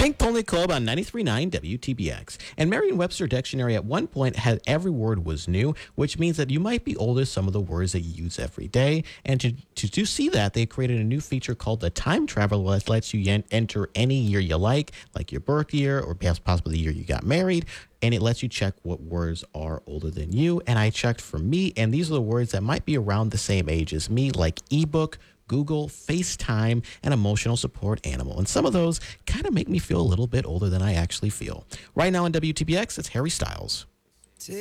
Pink Pony Club on 93.9 WTBX. And Merriam-Webster Dictionary at one point had every word was new, which means that you might be old as some of the words that you use every day. And to see that, they created a new feature called the Time Traveler that lets you enter any year you like your birth year or possibly the year you got married. And it lets you check what words are older than you. And I checked for me, and these are the words that might be around the same age as me, like ebook, Google, FaceTime, and emotional support animal. And some of those kind of make me feel a little bit older than I actually feel. Right now on WTBX, it's Harry Styles.